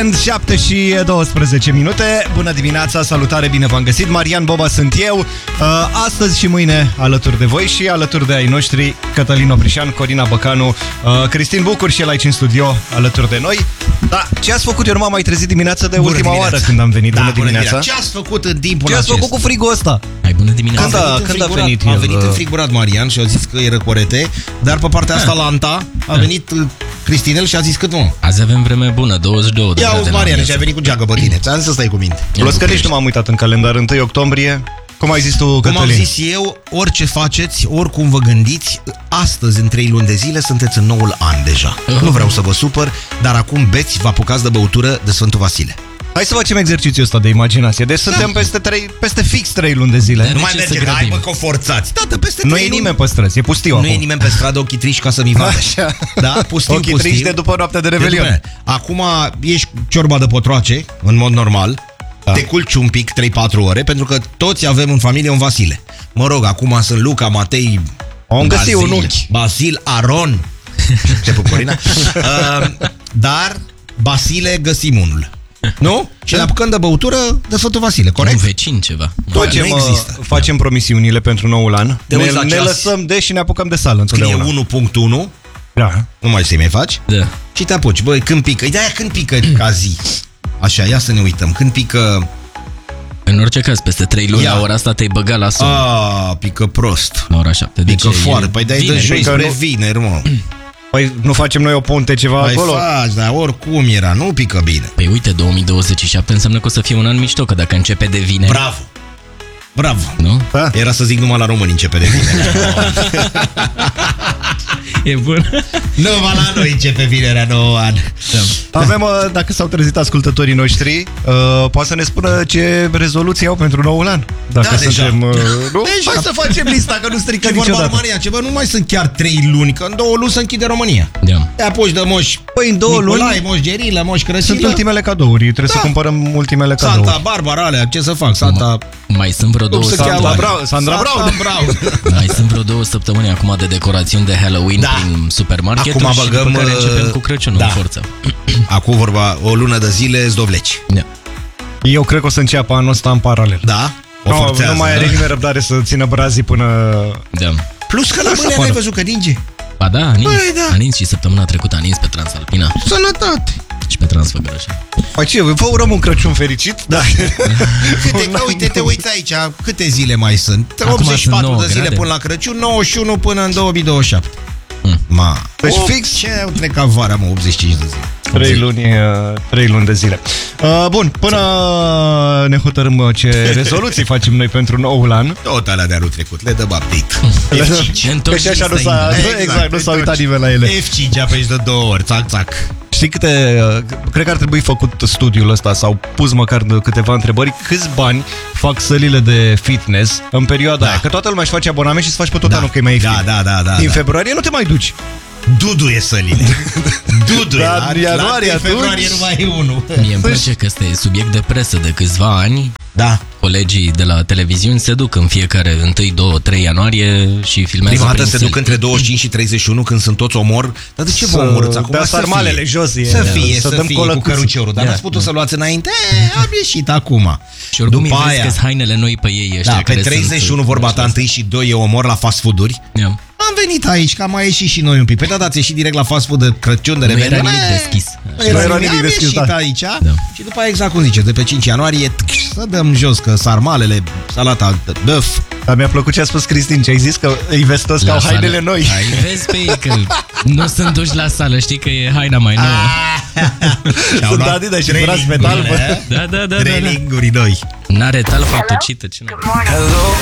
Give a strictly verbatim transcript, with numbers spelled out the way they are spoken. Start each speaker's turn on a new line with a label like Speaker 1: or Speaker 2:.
Speaker 1: șapte și douăsprezece minute. Bună dimineața, salutare, bine v-am găsit. Marian Boba sunt eu. Astăzi și mâine alături de voi și alături de ai noștri Cătălin Oprișan, Corina Băcanu, Cristin Bucur și el aici în studio alături de noi. Da, ce ați făcut? Eu nu m-am mai trezit dimineața de bună ultima dimineața. oară când am venit.
Speaker 2: Da,
Speaker 1: bună dimineața.
Speaker 2: Ce ați făcut în timpul
Speaker 1: Ce ați
Speaker 2: acesta?
Speaker 1: făcut cu frigul ăsta?
Speaker 3: Hai, bună dimineața.
Speaker 1: Când a, când a venit
Speaker 2: A
Speaker 1: el?
Speaker 2: venit înfrigurat Marian și a zis că e răcorete, dar pe partea asta la Anta a venit Cristinel și a zis cât mă.
Speaker 3: Azi avem vreme bună, douăzeci și două de
Speaker 2: Ia
Speaker 3: grade.
Speaker 2: auzi, Marian, și a venit cu geagă pe tine. Ți-am zis să stai cu minte.
Speaker 1: Plus că nici nu m-am uitat în calendar. întâi octombrie. Cum ai zis tu, Cătălin?
Speaker 2: Cum am zis eu, orice faceți, oricum vă gândiți, astăzi, în trei luni de zile, sunteți în noul an deja. Nu vreau să vă supăr, dar acum beți, vă apucați de băutură de Sfântul Vasile.
Speaker 1: Hai să facem exercițiul ăsta de imaginație. Deci suntem da. peste, trei, peste fix trei luni de zile.
Speaker 2: Nu mai
Speaker 3: ce
Speaker 2: merge,
Speaker 3: să
Speaker 2: hai
Speaker 3: grăbim?
Speaker 2: mă că o forțați. Tată, peste
Speaker 1: Nu
Speaker 2: trei
Speaker 1: e
Speaker 2: luni.
Speaker 1: nimeni pe străzi, e pustiu
Speaker 2: Nu
Speaker 1: acum.
Speaker 2: e nimeni pe stradă, ochii triști ca să mi vadă.
Speaker 1: Așa.
Speaker 2: Da, pustiu,
Speaker 1: Ochii
Speaker 2: pustiu.
Speaker 1: triști de după noaptea de Revelion.
Speaker 2: De după. Acum ești ciorba de potroace, în mod normal. Da. Te culci un pic, trei patru ore, pentru că toți avem în familie un Vasile. Mă rog, acum sunt Luca, Matei,
Speaker 1: Am găsit un unchi.
Speaker 2: Basil, Aron. Ce Corina? uh, Dar Basile găsim unul. Nu? Și ne apucăm de băutură de Sfântul Vasile, corect?
Speaker 3: Un vecin ceva.
Speaker 1: Tot ce
Speaker 2: nu
Speaker 1: mă,
Speaker 2: există.
Speaker 1: facem promisiunile pentru noul an.
Speaker 2: Te
Speaker 1: Ne,
Speaker 2: uiți la
Speaker 1: ne
Speaker 2: ceas.
Speaker 1: lăsăm de și ne apucăm de sală
Speaker 2: Scrie
Speaker 1: întotdeauna.
Speaker 2: unu punct unu,
Speaker 1: Da.
Speaker 2: nu mai să-i mai faci.
Speaker 3: Da.
Speaker 2: Și te apuci, băi, când pică? De-aia când pică ca zi. Așa, ia să ne uităm. Când pică...
Speaker 3: În orice caz, peste trei luni,
Speaker 2: Ia.
Speaker 3: la ora asta te-ai băgat la somn.
Speaker 2: A, pică prost.
Speaker 3: La ora șapte.
Speaker 2: Pică
Speaker 3: Deci e-
Speaker 2: foarte. Păi dai de
Speaker 3: vineri.
Speaker 2: joi
Speaker 1: pică,
Speaker 2: spre
Speaker 1: nu?
Speaker 2: vineri, mă.
Speaker 1: Păi nu facem noi o punte ceva
Speaker 2: Mai
Speaker 1: acolo?
Speaker 2: faci, dar oricum era, nu pică bine.
Speaker 3: Păi uite, două mii douăzeci și șapte înseamnă că o să fie un an mișto, că dacă începe de vineri,
Speaker 2: Bravo. Bravo.
Speaker 3: nu?
Speaker 1: Da.
Speaker 2: Era să zic numai la români începe de vineri.
Speaker 3: E bun.
Speaker 2: Numai la noi începe vinerea nouă an.
Speaker 1: Avem, uh, dacă s-au trezit ascultătorii noștri, uh, poate să ne spună ce rezoluții au pentru noul an. Dacă
Speaker 2: Da, deja.
Speaker 1: suntem... Uh, nu?
Speaker 2: Deci hai să facem lista, că nu strică
Speaker 1: Că
Speaker 2: vorba
Speaker 1: niciodată.
Speaker 2: România. Ce, bă, nu mai sunt chiar trei luni, că în două luni se închide România.
Speaker 3: Da.
Speaker 2: Te apuci de moș
Speaker 1: Păi în două
Speaker 2: Nicolae,
Speaker 1: luni
Speaker 2: moș Gerilă, moș
Speaker 1: sunt
Speaker 2: Crăsilă.
Speaker 1: ultimele cadouri. Trebuie
Speaker 2: Da.
Speaker 1: să cumpărăm ultimele cadouri.
Speaker 2: Santa Barbara, alea, ce să fac? Santa...
Speaker 3: Mai sunt vreo două
Speaker 2: se
Speaker 1: Sandra
Speaker 2: cheamă?
Speaker 3: săptămâni.
Speaker 1: Brown, Sandra Brown.
Speaker 2: Santa Brown.
Speaker 3: Mai sunt vreo două săptămâni acum de decorațiuni de Halloween
Speaker 2: Da.
Speaker 3: prin supermarketuri
Speaker 2: Acum
Speaker 3: și
Speaker 2: băgăm,
Speaker 3: după care
Speaker 2: uh,
Speaker 3: începem cu Crăciunul
Speaker 2: da.
Speaker 3: în forță.
Speaker 2: Acum vorba, o lună de zile zdovleci.
Speaker 3: Da.
Speaker 1: Eu cred că o să înceapă anul ăsta în paralel.
Speaker 2: Da? O
Speaker 1: Nu,
Speaker 2: forțează.
Speaker 1: nu mai are
Speaker 2: da?
Speaker 1: nimeni răbdare să țină brazii până...
Speaker 3: Da.
Speaker 2: Plus că la
Speaker 1: Așa
Speaker 2: mâine
Speaker 1: pare.
Speaker 2: n-ai văzut că ninge.
Speaker 3: Ba da, a nins.
Speaker 2: Băi, da.
Speaker 3: A nins și săptămâna trecută a nins pe Transalpina
Speaker 2: Sănătate.
Speaker 3: și pe Transfăgărăș.
Speaker 1: Păi ce, vă urăm un Crăciun fericit? Da.
Speaker 2: Câte, că, uite, te uiți aici, câte zile mai sunt?
Speaker 3: Acum
Speaker 2: optzeci și
Speaker 3: sunt
Speaker 2: patru
Speaker 3: nouă
Speaker 2: de zile
Speaker 3: grade.
Speaker 2: până la Crăciun, nouăzeci și unu până în două mii douăzeci și șapte.
Speaker 3: Mm.
Speaker 2: Ma.
Speaker 1: Deci
Speaker 2: O,
Speaker 1: fix-
Speaker 2: Ce au trecut vara, mă, optzeci și cinci de zile.
Speaker 1: Trei luni, uh, trei luni de zile. Uh, bun, până ne hotărâm uh, ce rezoluții facem noi pentru noul an.
Speaker 2: Tot alea de anul trecut, le dăm update.
Speaker 3: Ne
Speaker 1: Că
Speaker 3: întorci
Speaker 1: și așa nu
Speaker 3: lista
Speaker 1: s-a,
Speaker 3: invers.
Speaker 1: exact, nu s-a uitat nimeni la ele.
Speaker 2: F cinci apeși de două ori, țac, țac.
Speaker 1: Știi câte, uh, cred că ar trebui făcut studiul ăsta sau pus măcar de câteva întrebări, câți bani fac sălile de fitness în perioada
Speaker 2: Da.
Speaker 1: aia? Că toată lumea își face abonament și se faci pe tot
Speaker 2: Da.
Speaker 1: anul că e mai ieftin.
Speaker 2: Da, da, da, da,
Speaker 1: Din
Speaker 2: da.
Speaker 1: februarie nu te mai duci.
Speaker 2: Duduie sălile. Duduie.
Speaker 1: Da,
Speaker 2: la-
Speaker 1: în ianuarie
Speaker 2: la
Speaker 1: atunci.
Speaker 2: februarie nu mai e unul.
Speaker 3: Mie îmi place că este subiect de presă de câțiva ani.
Speaker 2: Da.
Speaker 3: Colegii de la televiziuni se duc în fiecare unu, doi, trei ianuarie și filmează
Speaker 2: Prima dată
Speaker 3: prin
Speaker 2: se
Speaker 3: săli.
Speaker 2: duc între douăzeci și cinci și treizeci și unu când sunt toți omor. Dar de ce vă
Speaker 1: Să
Speaker 2: omorâți acum?
Speaker 1: dea
Speaker 2: Să
Speaker 1: sarmalele
Speaker 2: fie.
Speaker 1: jos, e,
Speaker 2: Să
Speaker 1: da.
Speaker 2: fie,
Speaker 1: Să
Speaker 2: să
Speaker 1: dăm
Speaker 2: fie cu
Speaker 1: colăcuți.
Speaker 2: căruciorul. Dar
Speaker 3: Da.
Speaker 2: n-ați putut să luați înainte? E, am ieșit acum.
Speaker 3: Și oricum
Speaker 2: După
Speaker 3: îi vezi
Speaker 2: aia,
Speaker 3: că-s hainele noi pe ei ăștia
Speaker 2: da, pe
Speaker 3: care
Speaker 2: treizeci și unu
Speaker 3: sunt,
Speaker 2: vorba ta, întâi și doi e omor la fast food-uri.
Speaker 3: Ia.
Speaker 2: Am venit aici, că am mai ieșit și noi un pic. Pe da, dați ieșit direct la fast food de Crăciun, de
Speaker 3: Nu
Speaker 2: Revelion.
Speaker 3: era nimic
Speaker 2: E,
Speaker 3: deschis.
Speaker 2: Nu era,
Speaker 1: Nu era
Speaker 2: nimic,
Speaker 1: nimic
Speaker 2: am
Speaker 1: deschis,
Speaker 2: ieșit
Speaker 1: da.
Speaker 2: aici.
Speaker 3: Da.
Speaker 2: Și după aia, exact cum ziceți, de pe cinci ianuarie, să dăm jos, că sarmalele, salata de băf.
Speaker 1: Dar mi-a plăcut ce a spus Cristin, ce ai zis, că îi vezi toți ca
Speaker 3: La
Speaker 1: au
Speaker 3: sală.
Speaker 1: hainele noi.
Speaker 3: Vezi pe ei că nu sunt duși la sală, știi că e haina mai nouă.
Speaker 2: Și-au
Speaker 1: Sunt
Speaker 2: luat
Speaker 1: Adidas și
Speaker 2: trei
Speaker 1: braț metal,
Speaker 2: lingurile,
Speaker 1: bă.
Speaker 2: eh?
Speaker 3: Da, da, da,
Speaker 2: Trei
Speaker 3: da, da.
Speaker 2: linguri noi.
Speaker 3: N-are talpa tocită, ce n-are.